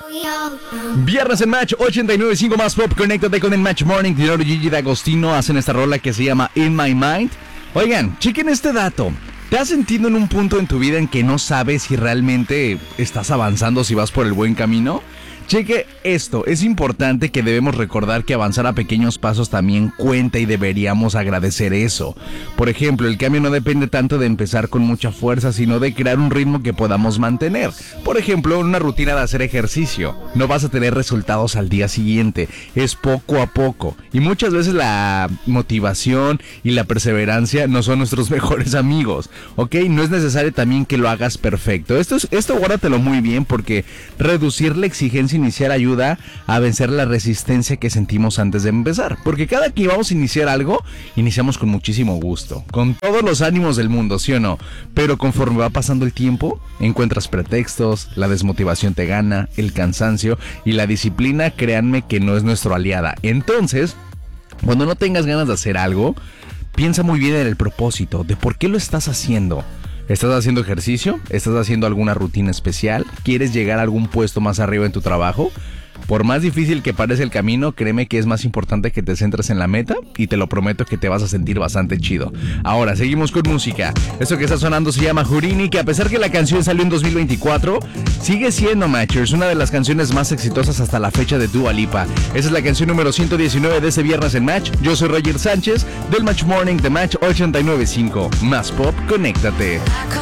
Viernes en Match 89.5 más pop. Conéctate con el Match Morning. Dinero Gigi D'Agostino hacen esta rola que se llama In My Mind. Oigan, chequen este dato. ¿Te has sentido en un punto en tu vida en que no sabes si realmente estás avanzando, si vas por el buen camino? Cheque esto, es importante que debemos recordar que avanzar a pequeños pasos también cuenta y deberíamos agradecer eso. Por ejemplo, el cambio no depende tanto de empezar con mucha fuerza, sino de crear un ritmo que podamos mantener. Por ejemplo, una rutina de hacer ejercicio. No vas a tener resultados al día siguiente, es poco a poco. Y muchas veces la motivación y la perseverancia no son nuestros mejores amigos, ¿ok? No es necesario también que lo hagas perfecto. Esto guárdatelo muy bien porque reducir la exigencia inicial ayuda a vencer la resistencia que sentimos antes de empezar, porque cada que vamos a iniciar algo, iniciamos con muchísimo gusto, con todos los ánimos del mundo, ¿sí o no? Pero conforme va pasando el tiempo, encuentras pretextos, la desmotivación te gana, el cansancio y la disciplina, créanme que no es nuestra aliada. Entonces, cuando no tengas ganas de hacer algo, piensa muy bien en el propósito, de por qué lo estás haciendo. ¿Estás haciendo ejercicio? ¿Estás haciendo alguna rutina especial? ¿Quieres llegar a algún puesto más arriba en tu trabajo? Por más difícil que parezca el camino, créeme que es más importante que te centres en la meta y te lo prometo que te vas a sentir bastante chido. Ahora, seguimos con música. Esto que está sonando se llama Houdini, que a pesar que la canción salió en 2024, sigue siendo, Matchers, una de las canciones más exitosas hasta la fecha de Dua Lipa. Esa es la canción número 119 de este viernes en Match. Yo soy Roger Sánchez, del Match Morning de Match 89.5. Más pop, conéctate.